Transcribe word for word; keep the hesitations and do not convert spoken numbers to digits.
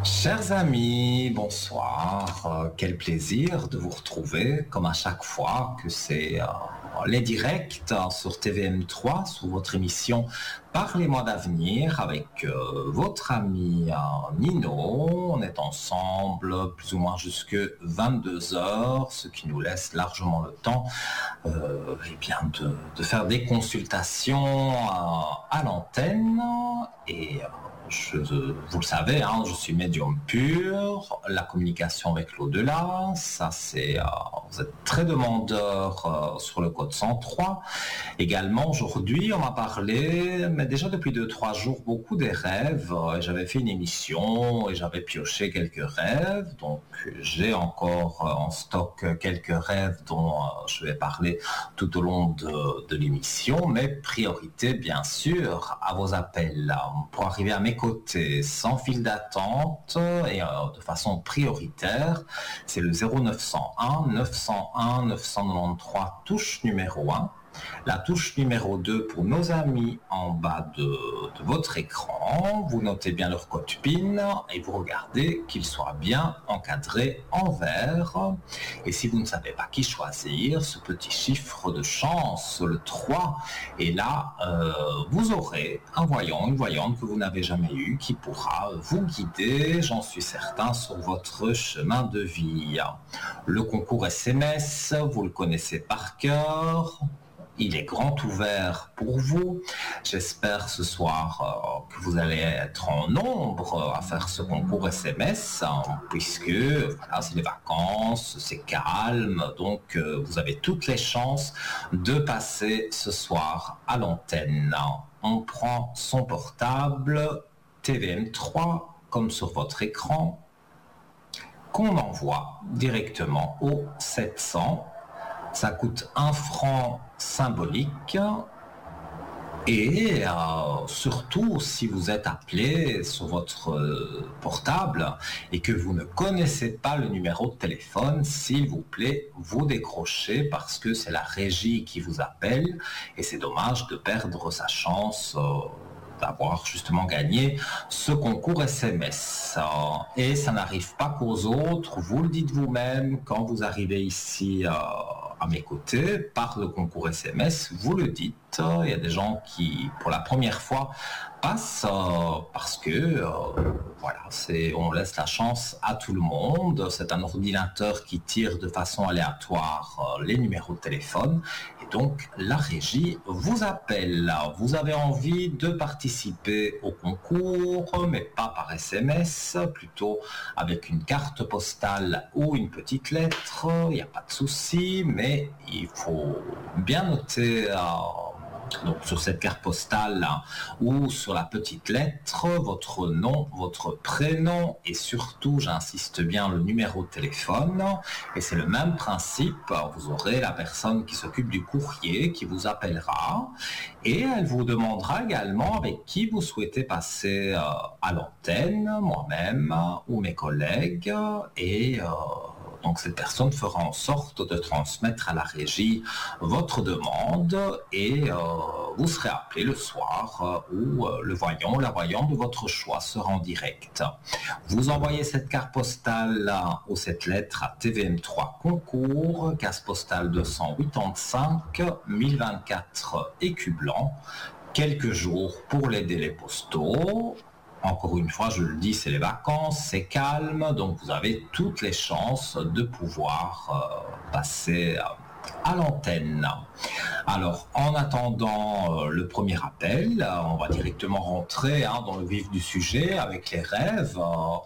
Chers amis, bonsoir. Euh, quel plaisir de vous retrouver, comme à chaque fois que c'est euh, les directs euh, sur T V M trois, sur votre émission Parlez-moi d'avenir avec euh, votre ami euh, Nino. On est ensemble plus ou moins jusque vingt-deux heures, ce qui nous laisse largement le temps euh, eh bien de, de faire des consultations euh, à l'antenne et euh, Je, vous le savez, hein, je suis médium pur, la communication avec l'au-delà, ça c'est, euh, vous êtes très demandeur euh, sur le code cent trois. Également aujourd'hui, on m'a parlé, mais déjà depuis deux trois jours, beaucoup des rêves. Euh, j'avais fait une émission et j'avais pioché quelques rêves, donc j'ai encore euh, en stock quelques rêves dont euh, je vais parler tout au long de, de l'émission, mais priorité bien sûr à vos appels pour arriver à mes côtés sans fil d'attente et euh, de façon prioritaire. C'est le zéro neuf cent un neuf cent un neuf cent quatre-vingt-treize, touche numéro un. La touche numéro deux pour nos amis en bas de, de votre écran. Vous notez bien leur code P I N et vous regardez qu'il soit bien encadré en vert. Et si vous ne savez pas qui choisir, ce petit chiffre de chance, le trois, et là, euh, vous aurez un voyant, une voyante que vous n'avez jamais eu qui pourra vous guider, j'en suis certain, sur votre chemin de vie. Le concours S M S, vous le connaissez par cœur. Il est grand ouvert pour vous. J'espère ce soir euh, que vous allez être en nombre à faire ce concours S M S, hein, puisque voilà, c'est les vacances, c'est calme, donc euh, vous avez toutes les chances de passer ce soir à l'antenne. On prend son portable T V M trois, comme sur votre écran, qu'on envoie directement au sept cents. Ça coûte un franc symbolique et euh, surtout si vous êtes appelé sur votre euh, portable et que vous ne connaissez pas le numéro de téléphone, s'il vous plaît, vous décrochez parce que c'est la régie qui vous appelle et c'est dommage de perdre sa chance euh, d'avoir justement gagné ce concours S M S. Et ça n'arrive pas qu'aux autres, vous le dites vous-même quand vous arrivez ici euh, à mes côtés par le concours S M S, vous le dites. Il y a des gens qui, pour la première fois, passent euh, parce que euh, voilà, c'est, on laisse la chance à tout le monde. C'est un ordinateur qui tire de façon aléatoire euh, les numéros de téléphone et donc la régie vous appelle. Vous avez envie de participer au concours, mais pas par S M S, plutôt avec une carte postale ou une petite lettre. Il n'y a pas de souci, mais il faut bien noter euh, donc sur cette carte postale là, ou sur la petite lettre, votre nom, votre prénom et surtout, j'insiste bien, le numéro de téléphone. Et c'est le même principe, vous aurez la personne qui s'occupe du courrier qui vous appellera et elle vous demandera également avec qui vous souhaitez passer euh, à l'antenne, moi-même ou mes collègues, et euh, donc cette personne fera en sorte de transmettre à la régie votre demande et euh, vous serez appelé le soir euh, où euh, le voyant ou la voyante de votre choix sera en direct. Vous envoyez cette carte postale ou cette lettre à T V M trois concours, case postale deux cent quatre-vingt-cinq, mille vingt-quatre écus blancs, quelques jours pour les délais postaux. Encore une fois, je le dis, c'est les vacances, c'est calme, donc vous avez toutes les chances de pouvoir euh, passer euh, à l'antenne. Alors, en attendant euh, le premier appel, euh, on va directement rentrer hein, dans le vif du sujet avec les rêves. Euh,